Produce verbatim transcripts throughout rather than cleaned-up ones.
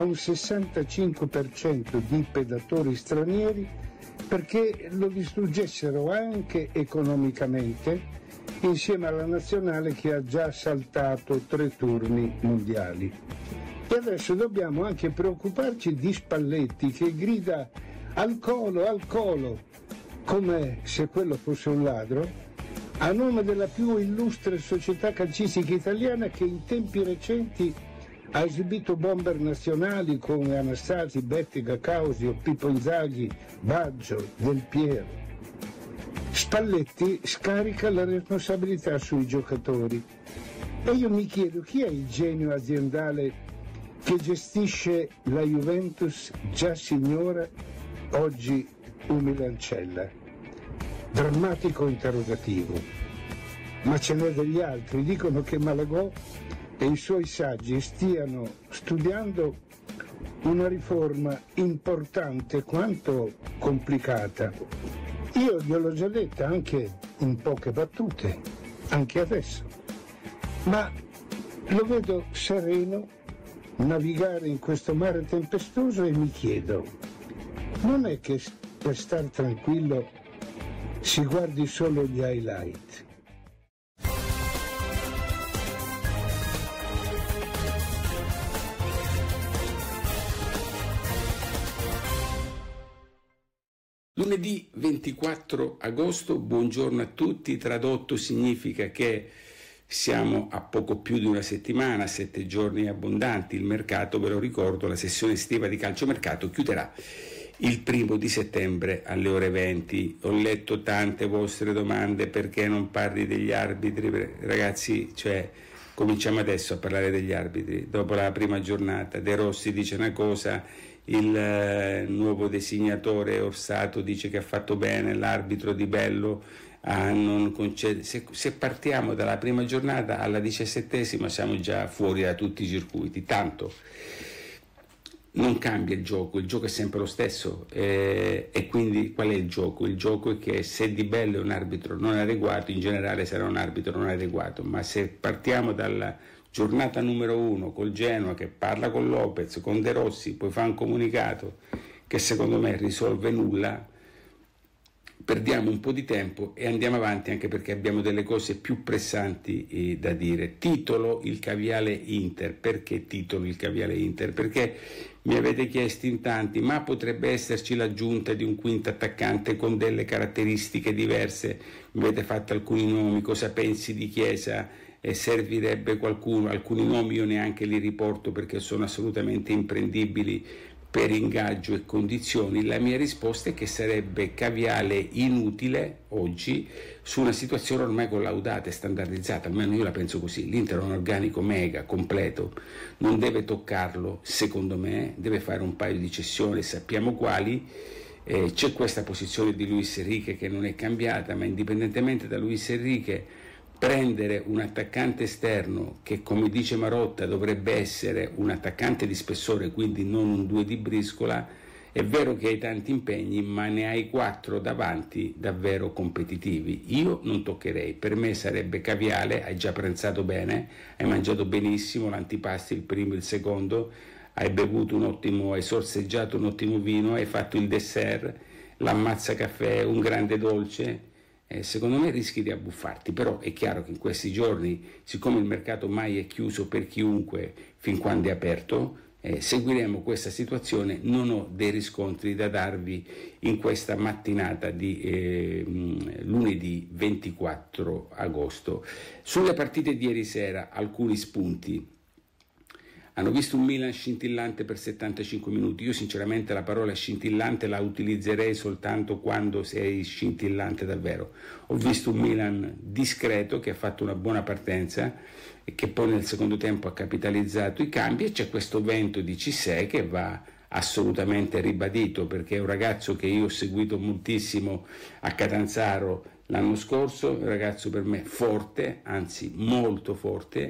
un sessantacinque per cento di pedatori stranieri perché lo distruggessero anche economicamente, insieme alla nazionale che ha già saltato tre turni mondiali. E adesso dobbiamo anche preoccuparci di Spalletti che grida al colo, al colo, come se quello fosse un ladro, a nome della più illustre società calcistica italiana che in tempi recenti ha esibito bomber nazionali come Anastasi, Bettiga, Causio, Pippo Inzaghi, Baggio, Del Piero. Spalletti scarica la responsabilità sui giocatori e io mi chiedo chi è il genio aziendale che gestisce la Juventus già signora, oggi umile ancella. Drammatico interrogativo. Ma ce n'è degli altri. Dicono che Malagò e i suoi saggi stiano studiando una riforma importante quanto complicata. Io gliel'ho già detta anche in poche battute, anche adesso. Ma lo vedo sereno navigare in questo mare tempestoso e mi chiedo, non è che per star tranquillo si guardi solo gli highlight? Lunedì ventiquattro agosto, buongiorno a tutti, tradotto significa che siamo a poco più di una settimana, sette giorni abbondanti, il mercato, ve lo ricordo, la sessione estiva di calciomercato chiuderà il primo di settembre alle ore venti. Ho letto tante vostre domande, perché non parli degli arbitri? Ragazzi, cioè, cominciamo adesso a parlare degli arbitri, dopo la prima giornata. De Rossi dice una cosa, il eh, nuovo designatore Orsato dice che ha fatto bene, l'arbitro Di Bello a non concedere. Se, se partiamo dalla prima giornata alla diciassettesima siamo già fuori da tutti i circuiti, tanto non cambia il gioco, il gioco è sempre lo stesso, eh, e quindi qual è il gioco? Il gioco è che se Di Bello è un arbitro non adeguato, in generale sarà un arbitro non adeguato, ma se partiamo dalla giornata numero uno col Genoa che parla con Lopez, con De Rossi, poi fa un comunicato che secondo me risolve nulla, perdiamo un po' di tempo e andiamo avanti, anche perché abbiamo delle cose più pressanti eh, da dire. Titolo il caviale Inter. Perché titolo il caviale Inter? Perché mi avete chiesto in tanti, ma potrebbe esserci l'aggiunta di un quinto attaccante con delle caratteristiche diverse? Mi avete fatto alcuni nomi, cosa pensi di Chiesa? E servirebbe qualcuno? Alcuni nomi io neanche li riporto perché sono assolutamente imprendibili per ingaggio e condizioni. La mia risposta è che sarebbe caviale inutile oggi su una situazione ormai collaudata e standardizzata, almeno io la penso così. L'Inter è un organico mega, completo, non deve toccarlo, secondo me, deve fare un paio di cessioni, sappiamo quali. Eh, c'è questa posizione di Luis Enrique che non è cambiata, ma indipendentemente da Luis Enrique, prendere un attaccante esterno che, come dice Marotta, dovrebbe essere un attaccante di spessore, quindi non un due di briscola, è vero che hai tanti impegni, ma ne hai quattro davanti davvero competitivi. Io non toccherei, per me sarebbe caviale, hai già pranzato bene, hai mangiato benissimo l'antipasto, il primo, il secondo, hai bevuto un ottimo, hai sorseggiato un ottimo vino, hai fatto il dessert, l'ammazza caffè, un grande dolce. Eh, secondo me rischi di abbuffarti, però è chiaro che in questi giorni, siccome il mercato mai è chiuso per chiunque fin quando è aperto, eh, seguiremo questa situazione. Non ho dei riscontri da darvi in questa mattinata di eh, lunedì ventiquattro agosto. Sulle partite di ieri sera alcuni spunti. Hanno visto un Milan scintillante per settantacinque minuti. Io sinceramente la parola scintillante la utilizzerei soltanto quando sei scintillante davvero. Ho visto un Milan discreto che ha fatto una buona partenza e che poi nel secondo tempo ha capitalizzato i cambi, e c'è questo vento di Cissé che va assolutamente ribadito, perché è un ragazzo che io ho seguito moltissimo a Catanzaro l'anno scorso, un ragazzo per me forte, anzi molto forte,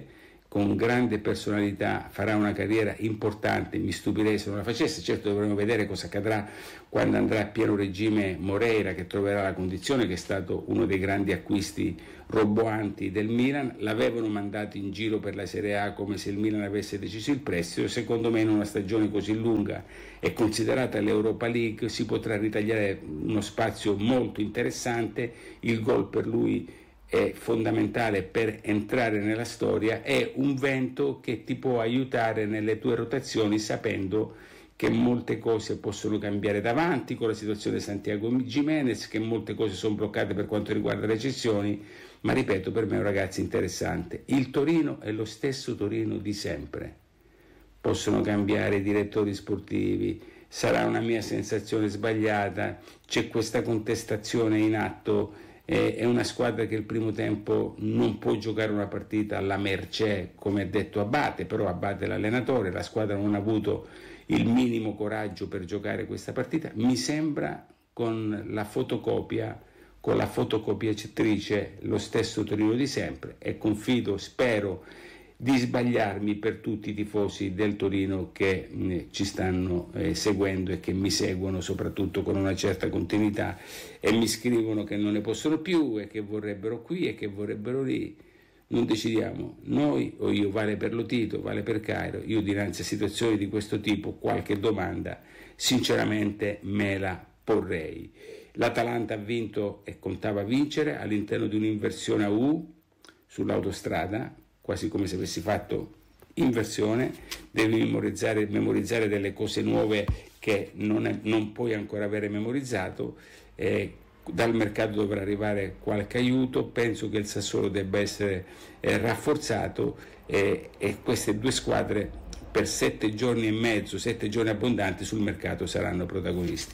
con grande personalità, farà una carriera importante, mi stupirei se non la facesse. Certo dovremo vedere cosa accadrà quando andrà a pieno regime Moreira, che troverà la condizione, che è stato uno dei grandi acquisti roboanti del Milan. L'avevano mandato in giro per la Serie A come se il Milan avesse deciso il prestito. Secondo me in una stagione così lunga e considerata l'Europa League si potrà ritagliare uno spazio molto interessante. Il gol per lui è fondamentale per entrare nella storia, è un vento che ti può aiutare nelle tue rotazioni, sapendo che molte cose possono cambiare davanti con la situazione di Santiago Giménez, che molte cose sono bloccate per quanto riguarda le cessioni, ma ripeto, per me è un ragazzo interessante. Il Torino è lo stesso Torino di sempre, possono cambiare i direttori sportivi, sarà una mia sensazione sbagliata, c'è questa contestazione in atto. È una squadra che il primo tempo non può giocare una partita alla mercé, come ha detto Abate, però Abate è l'allenatore, la squadra non ha avuto il minimo coraggio per giocare questa partita. Mi sembra con la fotocopia, con la fotocopiatrice, lo stesso Torino di sempre, e confido, spero di sbagliarmi per tutti i tifosi del Torino che eh, ci stanno eh, seguendo e che mi seguono soprattutto con una certa continuità e mi scrivono che non ne possono più e che vorrebbero qui e che vorrebbero lì. Non decidiamo noi o io, vale per Lotito, vale per Cairo. Io dinanzi a situazioni di questo tipo qualche domanda sinceramente me la porrei. L'Atalanta ha vinto e contava vincere all'interno di un'inversione a U sull'autostrada, quasi come se avessi fatto inversione. Devi memorizzare, memorizzare delle cose nuove che non, è, non puoi ancora avere memorizzato. Eh, dal mercato dovrà arrivare qualche aiuto, penso che il Sassuolo debba essere eh, rafforzato eh, e queste due squadre per sette giorni e mezzo, sette giorni abbondanti sul mercato saranno protagonisti.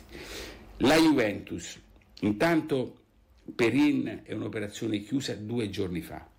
La Juventus, intanto Perin è un'operazione chiusa due giorni fa,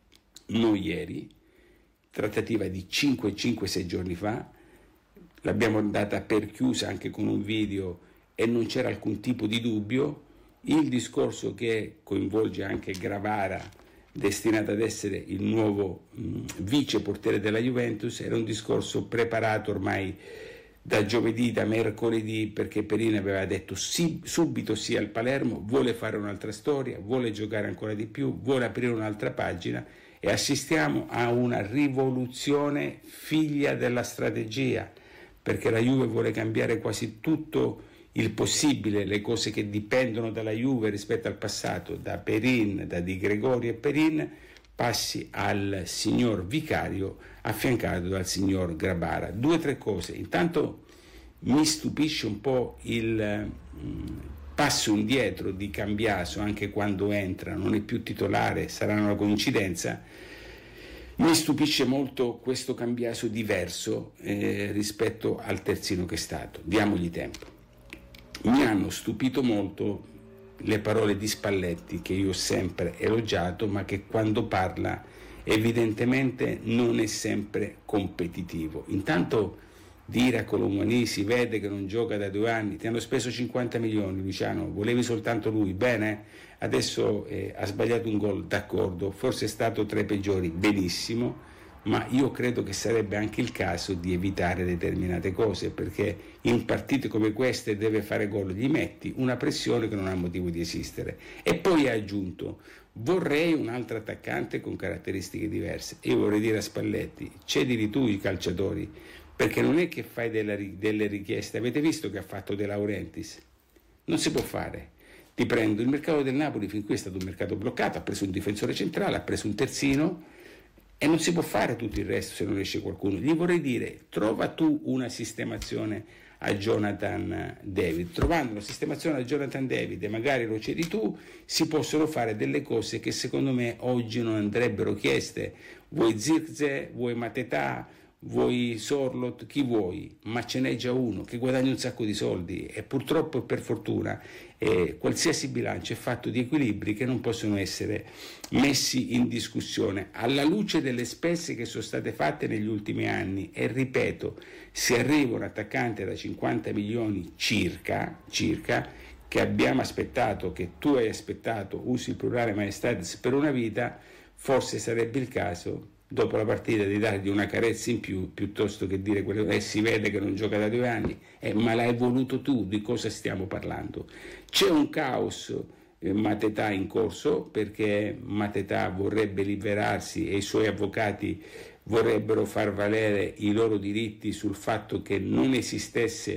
non ieri, trattativa di cinque sei giorni fa, l'abbiamo andata per chiusa anche con un video e non c'era alcun tipo di dubbio. Il discorso che coinvolge anche Gravara, destinato ad essere il nuovo mh, vice portiere della Juventus, era un discorso preparato ormai da giovedì, da mercoledì, perché Perin aveva detto sì, subito sì al Palermo, vuole fare un'altra storia, vuole giocare ancora di più, vuole aprire un'altra pagina. E assistiamo a una rivoluzione figlia della strategia, perché la Juve vuole cambiare quasi tutto il possibile, le cose che dipendono dalla Juve rispetto al passato, da Perin, da Di Gregorio e Perin, passi al signor Vicario affiancato dal signor Grabara. Due o tre cose. Intanto mi stupisce un po' il mh, passo indietro di Cambiaso, anche quando entra, non è più titolare, sarà una coincidenza. Mi stupisce molto questo Cambiaso diverso eh, rispetto al terzino che è stato. Diamogli tempo. Mi hanno stupito molto le parole di Spalletti, che io ho sempre elogiato, ma che quando parla evidentemente non è sempre competitivo. Intanto dire a Colomani, si vede che non gioca da due anni, ti hanno speso cinquanta milioni Luciano, volevi soltanto lui, bene, adesso eh, ha sbagliato un gol, d'accordo, forse è stato tra i peggiori, benissimo, ma io credo che sarebbe anche il caso di evitare determinate cose, perché in partite come queste deve fare gol, gli metti una pressione che non ha motivo di esistere. E poi ha aggiunto, vorrei un altro attaccante con caratteristiche diverse. Io vorrei dire a Spalletti, cedili tu i calciatori, perché non è che fai delle, delle richieste. Avete visto che ha fatto De Laurentiis? Non si può fare. Ti prendo il mercato del Napoli, fin qui è stato un mercato bloccato, ha preso un difensore centrale, ha preso un terzino e non si può fare tutto il resto se non esce qualcuno. Gli vorrei dire, trova tu una sistemazione a Jonathan David. Trovando una sistemazione a Jonathan David e magari lo cedi tu, si possono fare delle cose che secondo me oggi non andrebbero chieste. Vuoi Zirkzee, vuoi Mateta, vuoi Sorlot, chi vuoi, ma ce n'è già uno che guadagna un sacco di soldi e purtroppo e per fortuna eh, qualsiasi bilancio è fatto di equilibri che non possono essere messi in discussione alla luce delle spese che sono state fatte negli ultimi anni. E ripeto, se arriva un attaccante da cinquanta milioni circa, circa che abbiamo aspettato, che tu hai aspettato, usi il plurale maestatis, per una vita, forse sarebbe il caso dopo la partita di dargli una carezza in più piuttosto che dire quello che eh, si vede che non gioca da due anni, eh, ma l'hai voluto tu, di cosa stiamo parlando? C'è un caos eh, Mateta in corso, perché Mateta vorrebbe liberarsi e i suoi avvocati vorrebbero far valere i loro diritti sul fatto che non esistesse